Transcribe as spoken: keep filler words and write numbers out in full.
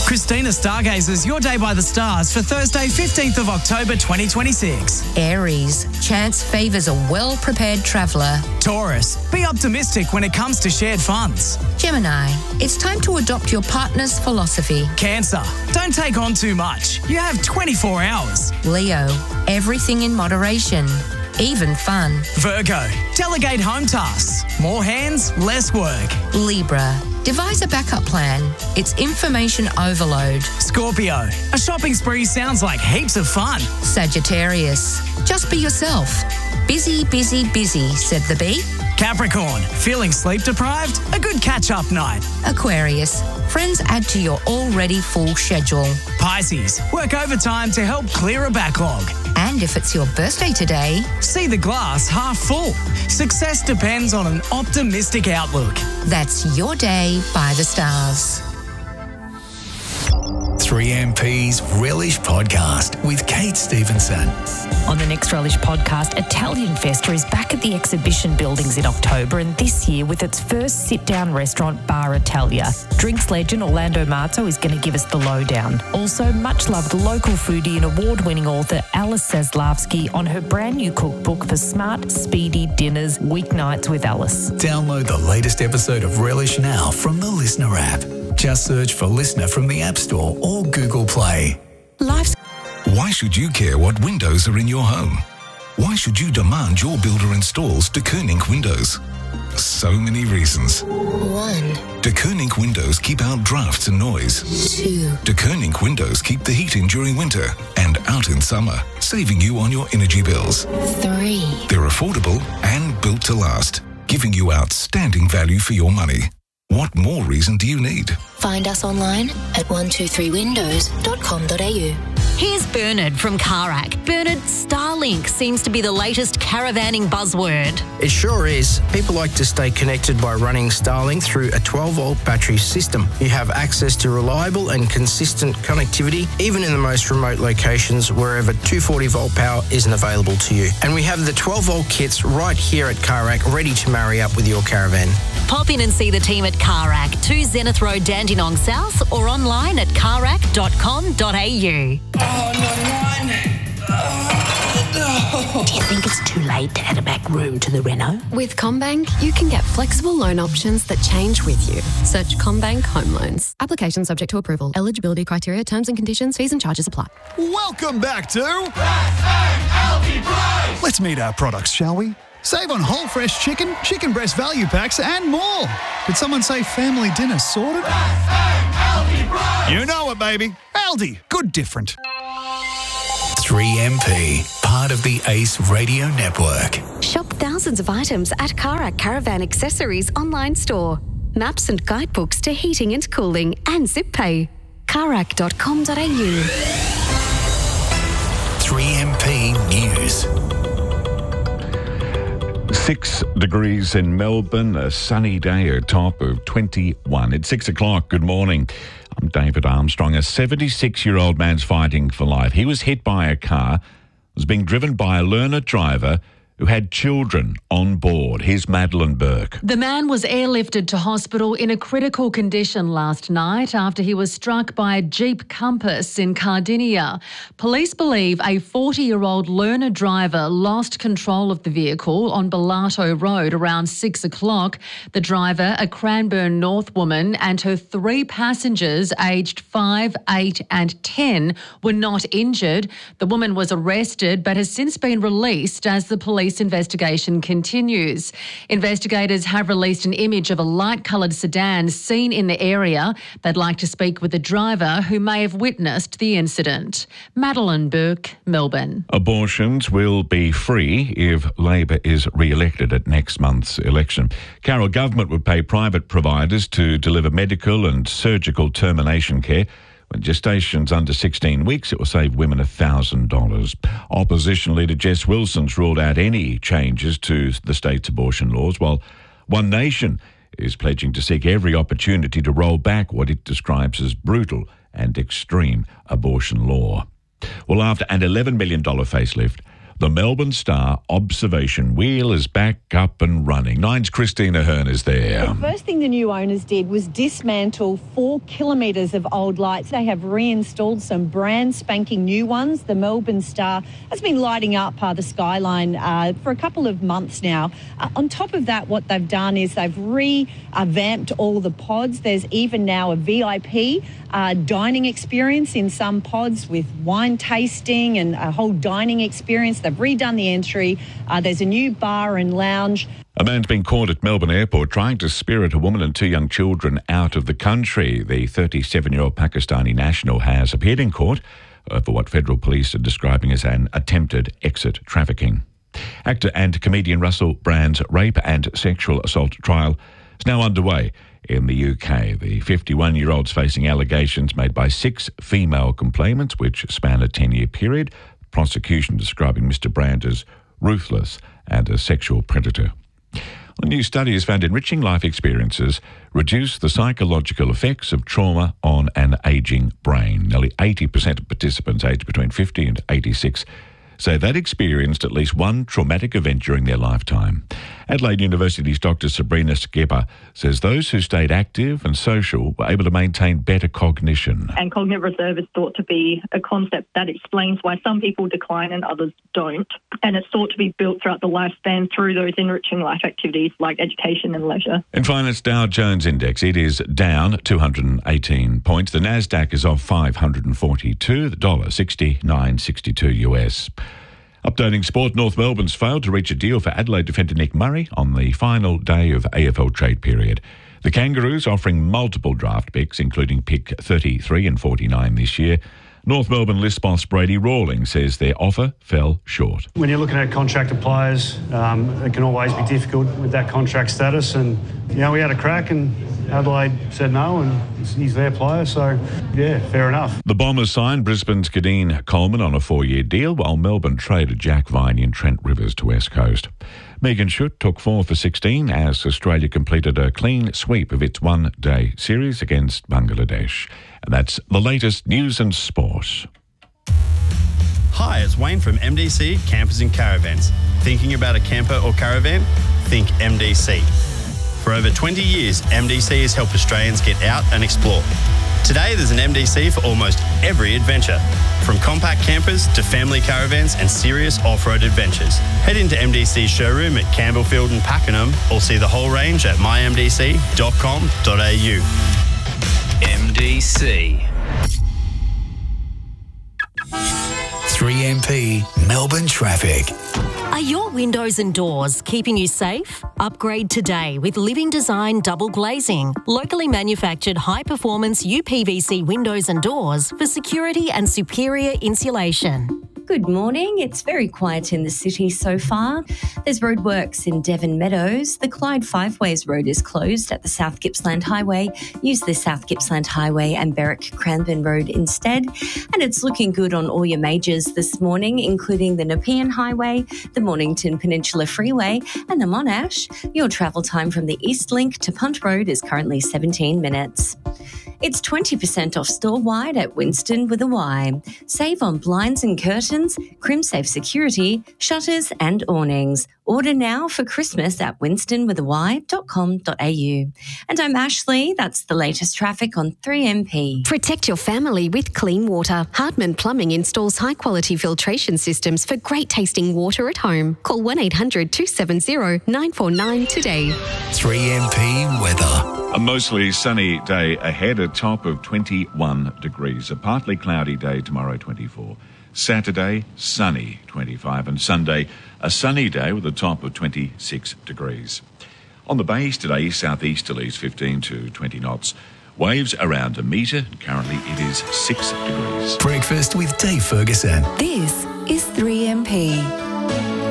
Christina Stargazers, your day by the stars for Thursday, fifteenth of October, twenty twenty-six. Aries, chance favours a well-prepared traveller. Taurus, be optimistic when it comes to shared funds. Gemini, it's time to adopt your partner's philosophy. Cancer, don't take on too much. You have twenty-four hours. Leo, everything in moderation, even fun. Virgo, delegate home tasks. More hands, less work. Libra, devise a backup plan. It's information overload. Scorpio, a shopping spree sounds like heaps of fun. Sagittarius, just be yourself. Busy, busy, busy, said the bee. Capricorn, feeling sleep deprived? A good catch-up night. Aquarius, friends add to your already full schedule. Pisces, work overtime to help clear a backlog. And if it's your birthday today, see the glass half full. Success depends on an optimistic outlook. That's your day by the stars. three M P's Relish Podcast with Kate Stevenson. On the next Relish Podcast, Italian Festa is back at the exhibition buildings in October, and this year with its first sit-down restaurant, Bar Italia. Drinks legend Orlando Marzo is going to give us the lowdown. Also, much-loved local foodie and award-winning author Alice Zaslavsky on her brand-new cookbook for smart, speedy dinners, weeknights with Alice. Download the latest episode of Relish now from the Listener app. Just search for Listener from the App Store or Google Play. Life's... Why should you care what windows are in your home? Why should you demand your builder installs De Koning windows? So many reasons. One. De Koning windows keep out drafts and noise. Two. De Koning windows keep the heat in during winter and out in summer, saving you on your energy bills. Three. They're affordable and built to last, giving you outstanding value for your money. What more reason do you need? Find us online at one two three windows dot com dot a u. Here's Bernard from Carac. Bernard, Starlink seems to be the latest caravanning buzzword. It sure is. People like to stay connected by running Starlink through a twelve volt battery system. You have access to reliable and consistent connectivity, even in the most remote locations wherever two hundred forty volt power isn't available to you. And we have the twelve volt kits right here at Carac ready to marry up with your caravan. Pop in and see the team at Carac, two Zenith Road, Dandenong South, or online at carac dot com dot a u. Oh, no, oh, no. Do you think it's too late to add a back room to the reno? With CommBank, you can get flexible loan options that change with you. Search CommBank Home Loans. Application subject to approval. Eligibility criteria, terms and conditions, fees and charges apply. Welcome back to... Let's meet our products, shall we? Save on whole fresh chicken, chicken breast value packs and more. Did someone say family dinner sorted? You know it, baby. Aldi, good different. three M P, part of the Ace Radio Network. Shop thousands of items at Carac Caravan Accessories online store. Maps and guidebooks to heating and cooling and zip pay. carac dot com dot a u. three M P News. Six degrees in Melbourne, a sunny day, a top of twenty-one. It's six o'clock. Good morning. I'm David Armstrong. A seventy-six-year-old man's fighting for life. He was hit by a car, was being driven by a learner driver who had children on board. Here's Madeline Burke. The man was airlifted to hospital in a critical condition last night after he was struck by a Jeep Compass in Cardinia. Police believe a forty-year-old learner driver lost control of the vehicle on Bellato Road around six o'clock. The driver, a Cranbourne North woman, and her three passengers aged five, eight and ten were not injured. The woman was arrested but has since been released as the police investigation continues. Investigators have released an image of a light-coloured sedan seen in the area. They'd like to speak with the driver who may have witnessed the incident. Madeline Burke, Melbourne. Abortions will be free if Labor is re-elected at next month's election. Carroll Government would pay private providers to deliver medical and surgical termination care. When gestation's under sixteen weeks, it will save women one thousand dollars. Opposition leader Jess Wilson's ruled out any changes to the state's abortion laws, while One Nation is pledging to seek every opportunity to roll back what it describes as brutal and extreme abortion law. Well, after an eleven million dollars facelift, The Melbourne Star observation wheel is back up and running. Nine's Christina Hearn is there. The first thing the new owners did was dismantle four kilometres of old lights. They have reinstalled some brand spanking new ones. The Melbourne Star has been lighting up uh, the skyline uh, for a couple of months now. Uh, on top of that, what they've done is they've revamped all the pods. There's even now a V I P uh, dining experience in some pods with wine tasting and a whole dining experience. They've redone the entry. Uh, there's a new bar and lounge. A man's been caught at Melbourne Airport trying to spirit a woman and two young children out of the country. The thirty-seven-year-old Pakistani national has appeared in court uh, for what federal police are describing as an attempted exit trafficking. Actor and comedian Russell Brand's rape and sexual assault trial is now underway in the U K. The fifty-one-year-old's facing allegations made by six female complainants, which span a ten-year period. Prosecution describing Mister Brand as ruthless and a sexual predator. A new study has found enriching life experiences reduce the psychological effects of trauma on an ageing brain. Nearly eighty percent of participants aged between fifty and eighty-six say they'd experienced at least one traumatic event during their lifetime. Adelaide University's Doctor Sabrina Skipper says those who stayed active and social were able to maintain better cognition. And cognitive reserve is thought to be a concept that explains why some people decline and others don't. And it's thought to be built throughout the lifespan through those enriching life activities like education and leisure. In finance, Dow Jones Index, it is down two hundred eighteen points. The Nasdaq is off five hundred forty-two, the dollar sixty-nine sixty-two U S. Updating sport, North Melbourne's failed to reach a deal for Adelaide defender Nick Murray on the final day of A F L trade period. The Kangaroos offering multiple draft picks, including pick thirty-three and forty-nine this year. North Melbourne list boss Brady Rawlings says their offer fell short. When you're looking at contracted players, um, it can always be difficult with that contract status. And, you know, we had a crack and Adelaide said no, and he's their player, so, yeah, fair enough. The Bombers signed Brisbane's Kadeen Coleman on a four-year deal, while Melbourne traded Jack Viney and Trent Rivers to West Coast. Megan Schutt took four for sixteen as Australia completed a clean sweep of its one-day series against Bangladesh. And that's the latest news and sport. Hi, it's Wayne from M D C Campers and Caravans. Thinking about a camper or caravan? Think M D C. For over twenty years, M D C has helped Australians get out and explore. Today, there's an M D C for almost every adventure, from compact campers to family caravans and serious off-road adventures. Head into M D C's showroom at Campbellfield and Pakenham, or see the whole range at my m d c dot com dot a u. M D C. three M P Melbourne Traffic. Are your windows and doors keeping you safe? Upgrade today with Living Design Double Glazing. Locally manufactured high-performance U P V C windows and doors for security and superior insulation. Good morning. It's very quiet in the city so far. There's roadworks in Devon Meadows. The Clyde Five Ways Road is closed at the South Gippsland Highway. Use the South Gippsland Highway and Berwick Cranbourne Road instead. And it's looking good on all your majors this morning, including the Nepean Highway, the Mornington Peninsula Freeway and the Monash. Your travel time from the East Link to Punt Road is currently seventeen minutes. It's twenty percent off store-wide at Winston with a Y. Save on blinds and curtains, CrimSafe security, shutters and awnings. Order now for Christmas at winston with a y dot com dot a u. And I'm Ashley. That's the latest traffic on three M P. Protect your family with clean water. Hardman Plumbing installs high-quality filtration systems for great-tasting water at home. Call one eight hundred two seven zero nine four nine today. three M P weather. A mostly sunny day ahead, a top of twenty-one degrees. A partly cloudy day tomorrow, twenty-four. Saturday, sunny, twenty-five. And Sunday, a sunny day with a top of twenty-six degrees. On the bays today, southeasterlies fifteen to twenty knots. Waves around a metre. Currently, it is six degrees. Breakfast with Dave Ferguson. This is three M P.